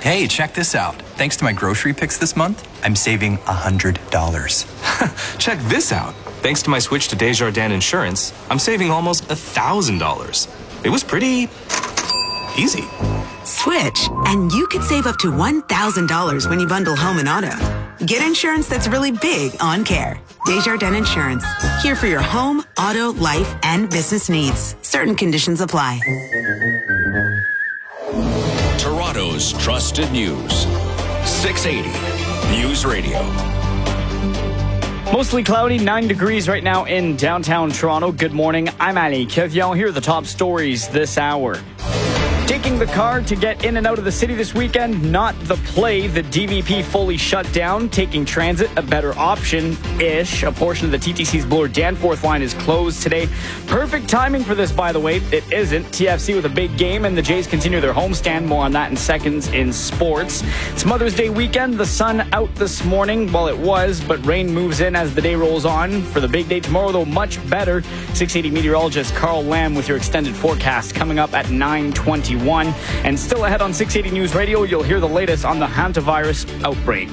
Hey, check this out. Thanks to my grocery picks this month, I'm saving $100. Check this out. Thanks to my switch to Desjardins Insurance, I'm saving almost $1,000. It was pretty easy. Switch, and you could save up to $1,000 when you bundle home and auto. Get insurance that's really big on care. Desjardins Insurance. Here for your home, auto, life, and business needs. Certain conditions apply. Toronto's trusted news. 680 News Radio. Mostly cloudy, 9 degrees right now in downtown Toronto. Good morning. I'm Ali Kevion. Here are the top stories this hour. Taking the car to get in and out of the city this weekend, not the play. The DVP fully shut down. Taking transit, a better option-ish. A portion of the TTC's Bloor Danforth line is closed today. Perfect timing for this, by the way. It isn't. TFC with a big game, and the Jays continue their homestand. More on that in seconds in sports. It's Mother's Day weekend. The sun out this morning. Well, it was, but rain moves in as the day rolls on. For the big day tomorrow, though, much better. 680 meteorologist Carl Lamb with your extended forecast coming up at 9:21. And still ahead on 680 News Radio, you'll hear the latest on the hantavirus outbreak.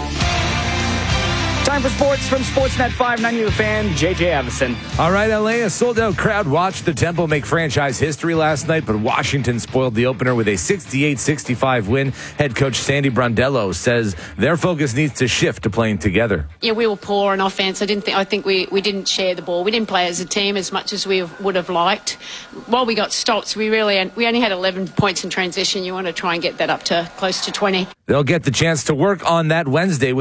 Time for sports from Sportsnet 590 The Fan, JJ Avison. All right, LA, a sold-out crowd watched the Tempo make franchise history last night, but Washington spoiled the opener with a 68-65 win. Head coach Sandy Brondello says their focus needs to shift to playing together. Yeah, we were poor on offense. I think we didn't share the ball. We didn't play as a team as much as we would have liked. While we got stops, we only had 11 points in transition. You want to try and get that up to close to 20. They'll get the chance to work on that Wednesday